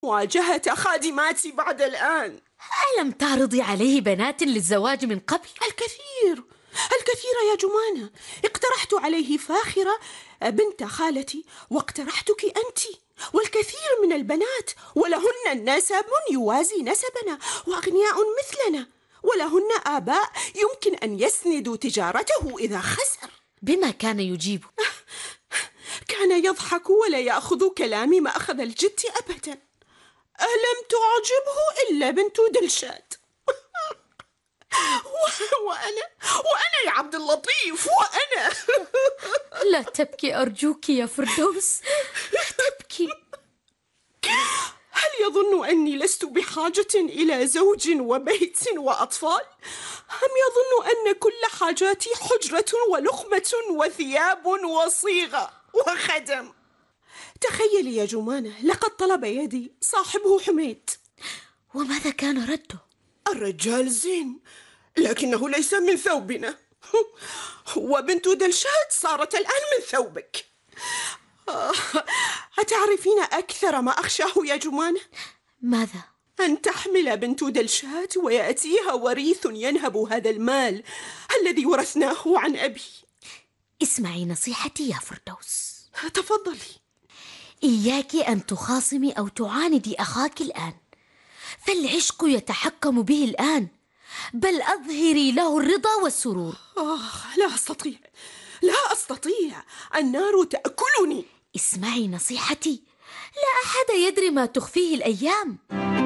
مواجهة خادماتي بعد الآن. ألم تعرضي عليه بنات للزواج من قبل؟ الكثير يا جمانة. اقترحت عليه فاخرة بنت خالتي، واقترحتك أنت، والكثير من البنات، ولهن نسب يوازي نسبنا، وأغنياء مثلنا، ولهن آباء يمكن أن يسندوا تجارته إذا خسر. بما كان يجيب؟ كان يضحك ولا يأخذ كلامي مأخذ الجد أبدا. ألم تعجبه إلا بنت دلشاد. وأنا يا عبد اللطيف، وأنا. لا تبكي أرجوك يا فردوس، لا تبكي. هل يظن أني لست بحاجة إلى زوج وبيت وأطفال؟ أم يظن أن كل حاجاتي حجرة ولقمة وثياب وصيغة وخدم؟ تخيلي يا جمانة، لقد طلب يدي صاحبه حميد. وماذا كان رده؟ الرجال زين، لكنه ليس من ثوبنا. وبنت دلشاد صارت الآن من ثوبك. أتعرفين أكثر ما أخشاه يا جمانة؟ ماذا؟ أن تحمل بنت دلشاد ويأتيها وريث ينهب هذا المال الذي ورثناه عن أبي. اسمعي نصيحتي يا فردوس. تفضلي. إياك أن تخاصمي أو تعاندي أخاك الآن، فالعشق يتحكم به الآن، بل أظهري له الرضا والسرور. لا أستطيع، النار تأكلني. اسمعي نصيحتي، لا أحد يدري ما تخفيه الأيام.